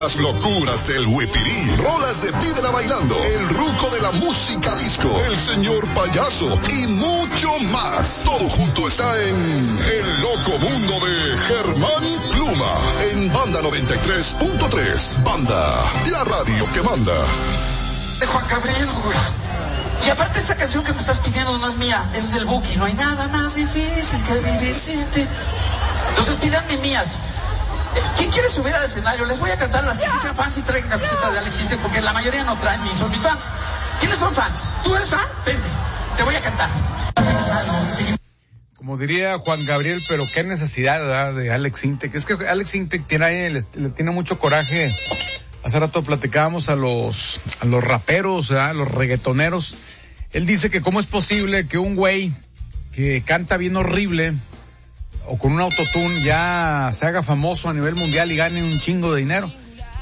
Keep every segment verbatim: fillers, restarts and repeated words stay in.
Las locuras del huipirí, rolas de Pídela Bailando, el ruco de la música disco, el señor payaso y mucho más. Todo junto está en El Loco Mundo de Germán Pluma, en Banda noventa y tres punto tres. Banda, la radio que manda. De Juan Gabriel, güey. Y aparte esa canción que me estás pidiendo no es mía, es del Buki. No hay nada más difícil que vivir sin ti. Entonces pídanme mías. ¿Quién quiere subir al escenario? Les voy a cantar las que yeah. sean fans y traigan camiseta de Alex Intec, porque la mayoría no traen ni son mis fans. ¿Quiénes son fans? ¿Tú eres fan? Vente, te voy a cantar. Como diría Juan Gabriel, pero qué necesidad, ¿verdad?, de Alex Intec. Es que Alex Intec tiene, le, le tiene mucho coraje. Hace rato platicábamos a los, a los raperos, ¿verdad?, a los reggaetoneros. Él dice que cómo es posible que un güey que canta bien horrible o con un autotune ya se haga famoso a nivel mundial y gane un chingo de dinero.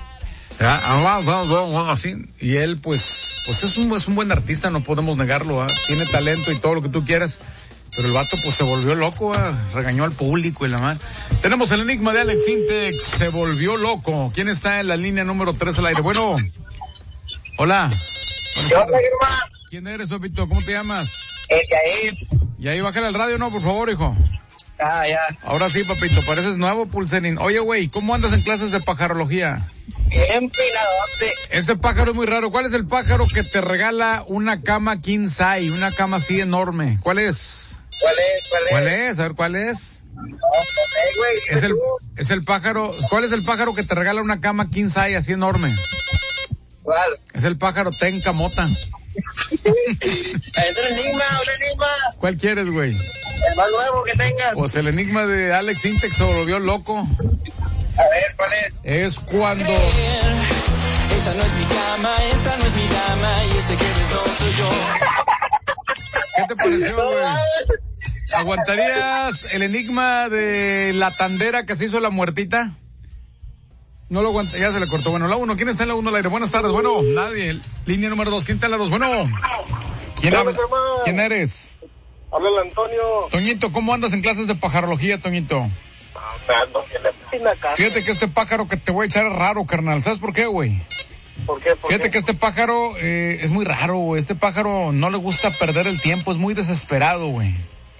Así. Y él pues pues es un, es un buen artista, no podemos negarlo, ¿eh? Tiene talento y todo lo que tú quieras, pero el vato pues se volvió loco, ¿eh? Regañó al público y la madre. Tenemos el enigma de Alex Intec, se volvió loco. ¿Quién está en la línea número tres al aire? Bueno, hola. ¿Quién eres, papito? ¿Cómo te llamas? El Yair. Yair, bájale al radio, no, por favor, hijo. Ah, ya. Ahora sí, papito, pareces nuevo, Pulserín. Oye, güey, ¿cómo andas en clases de pajarología? Bien pinadote. Este pájaro es muy raro. ¿Cuál es el pájaro que te regala una cama king size, una cama así enorme? ¿Cuál es? ¿Cuál es? ¿Cuál es? ¿Cuál es? A ver, ¿cuál es? No, no sé, güey. Es el, es el pájaro. ¿Cuál es el pájaro que te regala una cama king size así enorme? ¿Cuál? Es el pájaro Tenca Mota. ¿Es un enigma, un enigma? ¿Cuál quieres, güey? El más nuevo que tengas. Pues el enigma de Alex Intec se volvió loco. A ver, ¿cuál es? Es cuando... Esa no es mi cama, esa no es mi dama, y este que eres no soy yo. ¿Qué te pareció, güey? ¿Aguantarías el enigma de la tandera que se hizo la muertita? No lo aguanta, ya se le cortó. Bueno, la uno, ¿quién está en la uno al aire? Buenas tardes, bueno, nadie. Línea número dos, ¿quién está en la dos? Bueno, ¿quién habla? ¿Quién eres? Habla el Antonio. Toñito, ¿cómo andas en clases de pajarología, Toñito? Ando en la piscina acá. Fíjate que este pájaro que te voy a echar es raro, carnal. ¿Sabes por qué, güey? ¿Por qué? ¿Por Fíjate qué? que este pájaro eh, es muy raro, güey. Este pájaro no le gusta perder el tiempo, es muy desesperado, güey.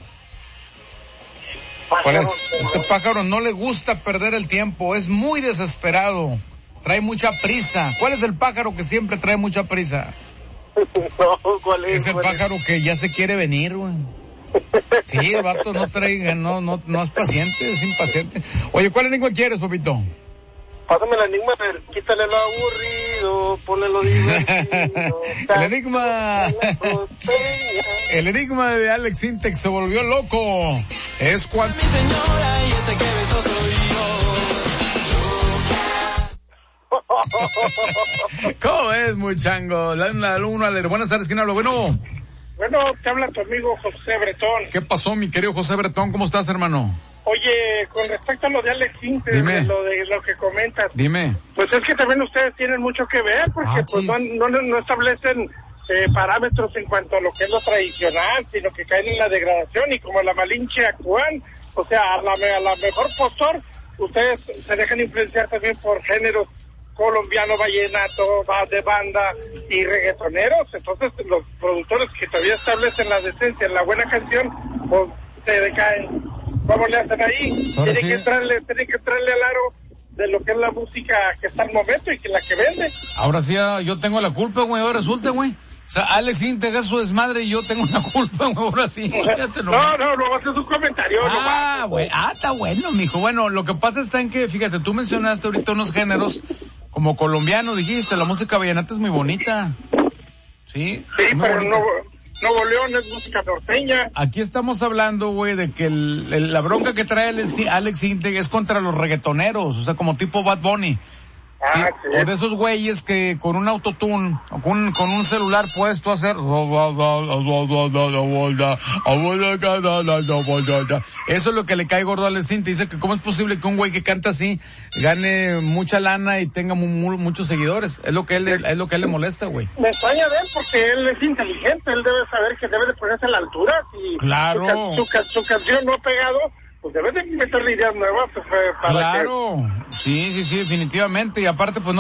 ¿Cuál es? Este pájaro no le gusta perder el tiempo, es muy desesperado, trae mucha prisa. ¿Cuál es el pájaro que siempre trae mucha prisa? No, ¿cuál es? Es el ¿Cuál pájaro es? que ya se quiere venir, güey. Sí, el vato no trae, no, no, no es paciente, es impaciente. Oye, ¿cuál enigma quieres, papito? Pásame el enigma, del quítale lo aburrido, ponle lo divertido. El enigma, el enigma de Alex Intec se volvió loco. Es cuando... Mi señora, y este que beso soy yo. ¿Cómo es, muy chango? La, la, una, la, buenas tardes, ¿quién habla? Bueno. Bueno, te habla tu amigo José Bretón. ¿Qué pasó, mi querido José Bretón? ¿Cómo estás, hermano? Oye, con respecto a lo de Alex Intec, de lo de lo que comentas. Dime. Pues es que también ustedes tienen mucho que ver, porque ah, pues no, no, no establecen eh, parámetros en cuanto a lo que es lo tradicional, sino que caen en la degradación y como la Malinche actúan, o sea, a la, a la mejor postor, ustedes se dejan influenciar también por géneros colombiano, vallenato, de banda y reggaetoneros. Entonces los productores que todavía establecen la decencia en la buena canción, pues se decaen. ¿Cómo le hacen ahí? Tienen sí. que entrarle, tienen que entrarle al aro de lo que es la música que está al momento y que la que vende. Ahora sí, yo tengo la culpa, güey, ahora resulta, güey. O sea, Alex Intec es su desmadre y yo tengo una culpa, güey, ahora sí. No, no, no, haces un comentario. Ah, güey, ah, está bueno, mijo. Bueno, lo que pasa está en que, fíjate, tú mencionaste ahorita unos géneros como colombiano, dijiste, la música vallenata es muy bonita. Sí, sí, pero bonita. no... Nuevo León es música norteña. Aquí estamos hablando, güey, de que el, el, la bronca que trae Alex Intec es contra los reggaetoneros, o sea, como tipo Bad Bunny. Ah, ¿sí? sí. O de esos güeyes que con un autotune o con, con un celular puedes tú hacer eso es lo que le cae gordo a Alex Intec. Dice que cómo es posible que un güey que canta así gane mucha lana y tenga mu, mu, muchos seguidores. Es lo que él es lo que a él le molesta, güey. Me extraña de él porque él es inteligente, él debe saber que debe de ponerse a la altura. Si claro. su, su, su canción no ha pegado, pues deben de meterle ideas nuevas. Pues, para claro, que... sí, sí, sí, definitivamente. Y aparte, pues no